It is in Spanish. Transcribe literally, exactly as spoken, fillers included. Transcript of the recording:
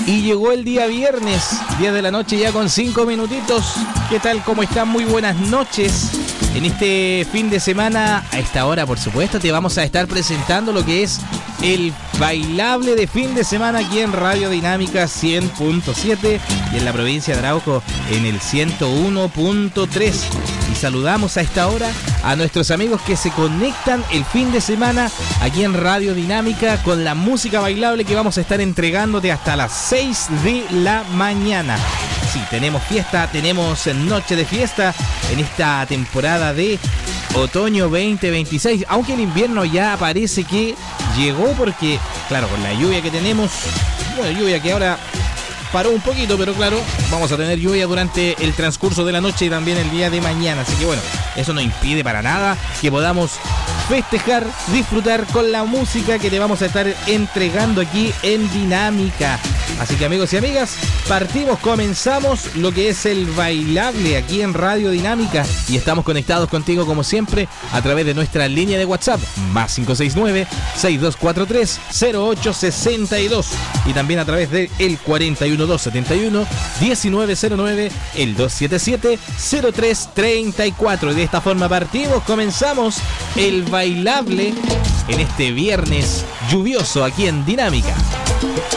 Y llegó el día viernes, diez de la noche ya con cinco minutitos. ¿Qué tal? ¿Cómo están? Muy buenas noches. En este fin de semana, a esta hora por supuesto, te vamos a estar presentando lo que es el bailable de fin de semana aquí en Radio Dinámica cien punto siete y en la provincia de Arauco en el ciento uno punto tres. Y saludamos a esta hora a nuestros amigos que se conectan el fin de semana aquí en Radio Dinámica con la música bailable que vamos a estar entregándote hasta las seis de la mañana. Sí, tenemos fiesta, tenemos noche de fiesta en esta temporada de otoño veinte veintiséis, aunque el invierno ya parece que llegó porque, claro, con la lluvia que tenemos, bueno, lluvia que ahora paró un poquito, pero claro, vamos a tener lluvia durante el transcurso de la noche y también el día de mañana, así que bueno, eso no impide para nada que podamos festejar, disfrutar con la música que te vamos a estar entregando aquí en Dinámica. Así que amigos y amigas, partimos, comenzamos lo que es el bailable aquí en Radio Dinámica y estamos conectados contigo como siempre a través de nuestra línea de WhatsApp más cinco seis nueve, seis dos cuatro tres, cero ocho seis dos y también a través de el cuatro uno dos siete uno, uno nueve cero nueve, el dos siete siete, cero tres tres cuatro. Y de esta forma partimos, comenzamos el bailable en este viernes lluvioso aquí en Dinámica.